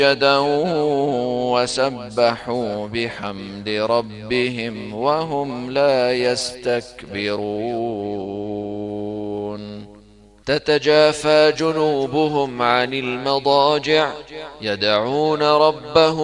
سجدا وسبحوا بحمد ربهم وهم لا يستكبرون تتجافى جنوبهم عن المضاجع يدعون ربهم